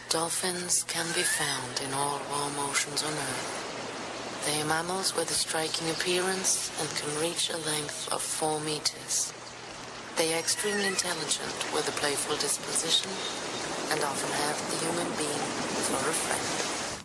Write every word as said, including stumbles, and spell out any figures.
Dolphins can be found in all warm oceans on Earth. They are mammals with a striking appearance and can reach a length of four meters. They are extremely intelligent with a playful disposition and often have the human being for a friend.